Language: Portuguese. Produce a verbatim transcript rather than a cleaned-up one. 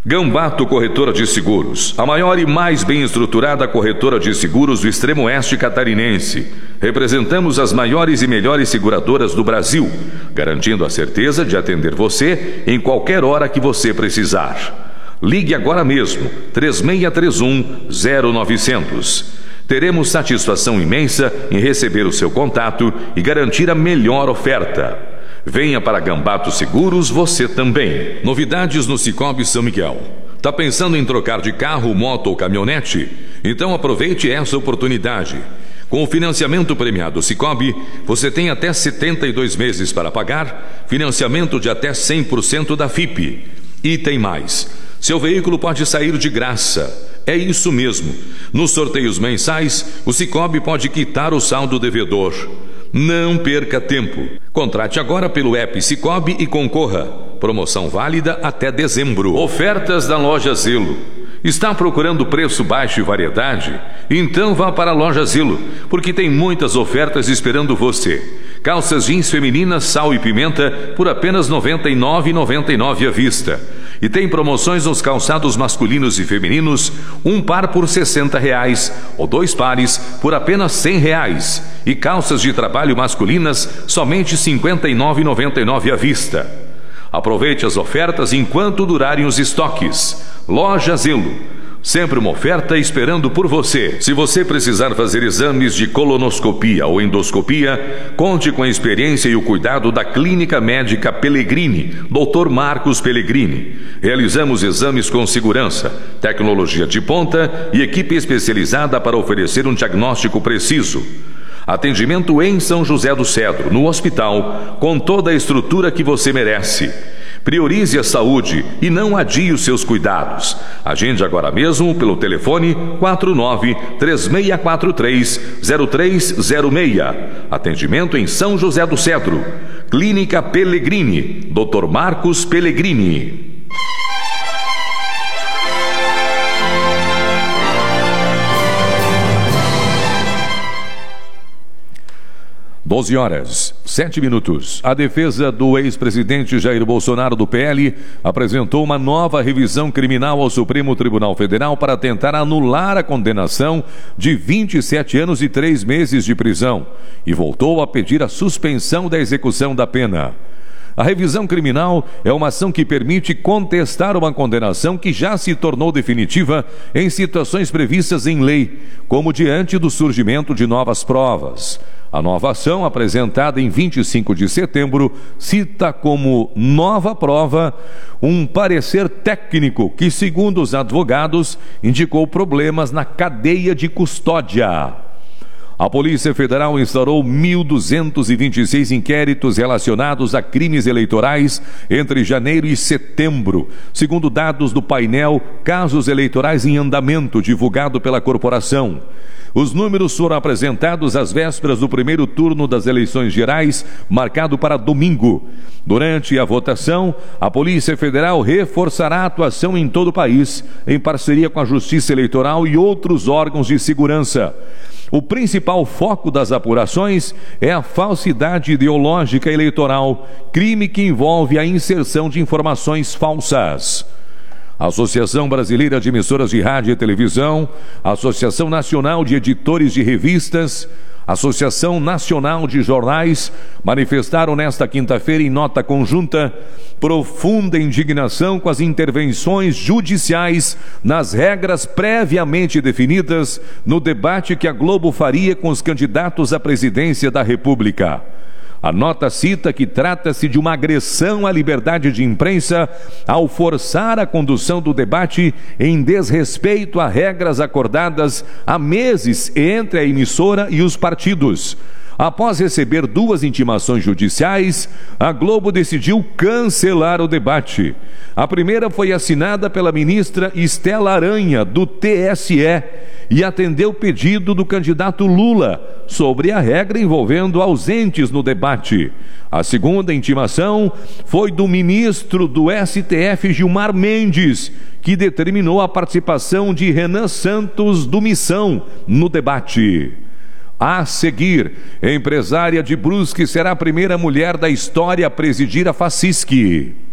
Gambato Corretora de Seguros, a maior e mais bem estruturada corretora de seguros do extremo oeste catarinense. Representamos as maiores e melhores seguradoras do Brasil, garantindo a certeza de atender você em qualquer hora que você precisar. Ligue agora mesmo, três seis três um, zero nove zero zero. Teremos satisfação imensa em receber o seu contato e garantir a melhor oferta. Venha para Gambato Seguros você também. Novidades no Cicobi São Miguel. Tá pensando em trocar de carro, moto ou caminhonete? Então aproveite essa oportunidade. Com o financiamento premiado Cicobi, você tem até setenta e dois meses para pagar, financiamento de até cem por cento da F I P. E tem mais. Seu veículo pode sair de graça. É isso mesmo. Nos sorteios mensais, o Cicobi pode quitar o saldo devedor. Não perca tempo. Contrate agora pelo app Cicobi e concorra. Promoção válida até dezembro. Ofertas da Loja Zelo. Está procurando preço baixo e variedade? Então vá para a Loja Zelo, porque tem muitas ofertas esperando você. Calças jeans femininas sal e pimenta por apenas noventa e nove reais e noventa e nove centavos à vista. E tem promoções nos calçados masculinos e femininos, um par por sessenta reais ou dois pares por apenas cem reais. E calças de trabalho masculinas somente cinquenta e nove reais e noventa e nove centavos à vista. Aproveite as ofertas enquanto durarem os estoques. Loja Zelo. Sempre uma oferta esperando por você. Se você precisar fazer exames de colonoscopia ou endoscopia, conte com a experiência e o cuidado da Clínica Médica Pellegrini, doutor Marcos Pellegrini. Realizamos exames com segurança, tecnologia de ponta e equipe especializada para oferecer um diagnóstico preciso. Atendimento em São José do Cedro, no hospital, com toda a estrutura que você merece. Priorize a saúde e não adie os seus cuidados. Agende agora mesmo pelo telefone quatro nove três seis quatro três zero três zero seis. Atendimento em São José do Cedro. Clínica Pellegrini, doutor Marcos Pellegrini. doze horas, sete minutos. A defesa do ex-presidente Jair Bolsonaro do P L apresentou uma nova revisão criminal ao Supremo Tribunal Federal para tentar anular a condenação de vinte e sete anos e três meses de prisão e voltou a pedir a suspensão da execução da pena. A revisão criminal é uma ação que permite contestar uma condenação que já se tornou definitiva em situações previstas em lei, como diante do surgimento de novas provas. A nova ação, apresentada em vinte e cinco de setembro, cita como nova prova um parecer técnico que, segundo os advogados, indicou problemas na cadeia de custódia. A Polícia Federal instaurou mil duzentos e vinte e seis inquéritos relacionados a crimes eleitorais entre janeiro e setembro, segundo dados do painel Casos Eleitorais em Andamento, divulgado pela corporação. Os números foram apresentados às vésperas do primeiro turno das eleições gerais, marcado para domingo. Durante a votação, a Polícia Federal reforçará a atuação em todo o país, em parceria com a Justiça Eleitoral e outros órgãos de segurança. O principal foco das apurações é a falsidade ideológica eleitoral, crime que envolve a inserção de informações falsas. A Associação Brasileira de Emissoras de Rádio e Televisão, a Associação Nacional de Editores de Revistas, a Associação Nacional de Jornais manifestaram nesta quinta-feira em nota conjunta profunda indignação com as intervenções judiciais nas regras previamente definidas no debate que a Globo faria com os candidatos à presidência da República. A nota cita que trata-se de uma agressão à liberdade de imprensa ao forçar a condução do debate em desrespeito a regras acordadas há meses entre a emissora e os partidos. Após receber duas intimações judiciais, a Globo decidiu cancelar o debate. A primeira foi assinada pela ministra Estela Aranha, do T S E, e atendeu o pedido do candidato Lula sobre a regra envolvendo ausentes no debate. A segunda intimação foi do ministro do S T F, Gilmar Mendes, que determinou a participação de Renan Santos, do Missão, no debate. A seguir, empresária de Brusque será a primeira mulher da história a presidir a Fascisc.